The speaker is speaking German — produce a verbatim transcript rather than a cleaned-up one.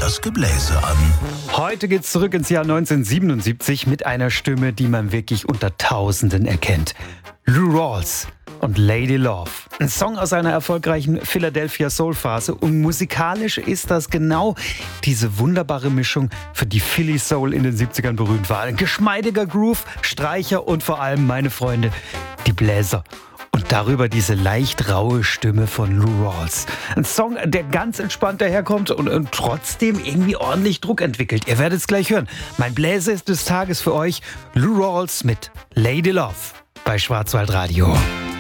das Gebläse an. Heute geht's zurück ins Jahr neunzehnhundertsiebenundsiebzig mit einer Stimme, die man wirklich unter Tausenden erkennt. Lou Rawls und Lady Love. Ein Song aus einer erfolgreichen Philadelphia Soul-Phase und musikalisch ist das genau diese wunderbare Mischung, für die Philly Soul in den siebzigern berühmt war. Ein geschmeidiger Groove, Streicher und vor allem, meine Freunde, die Bläser. Und darüber diese leicht raue Stimme von Lou Rawls. Ein Song, der ganz entspannt daherkommt und, und trotzdem irgendwie ordentlich Druck entwickelt. Ihr werdet es gleich hören. Mein Bläser des Tages für euch, Lou Rawls mit Lady Love bei Schwarzwaldradio.